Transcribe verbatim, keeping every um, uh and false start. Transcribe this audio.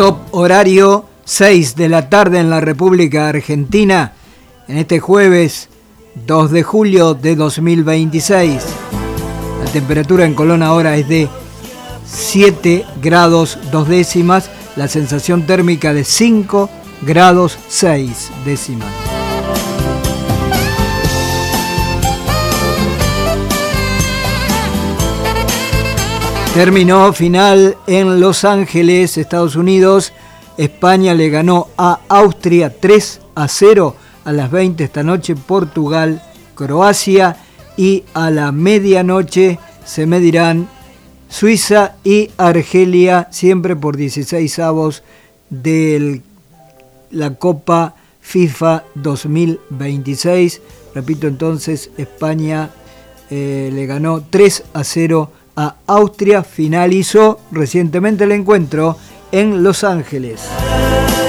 Stop horario, seis de la tarde en la República Argentina, en este jueves dos de julio de dos mil veintiséis. La temperatura en Colón ahora es de siete grados dos décimas, la sensación térmica de cinco grados seis décimas. Terminó final en Los Ángeles, Estados Unidos. España le ganó a Austria tres a cero a las veinte esta noche. Portugal, Croacia, y a la medianoche se medirán Suiza y Argelia, siempre por dieciséis avos de la Copa FIFA dos mil veintiséis. Repito entonces, España eh, le ganó tres a cero a Austria. Finalizó recientemente el encuentro en Los Ángeles.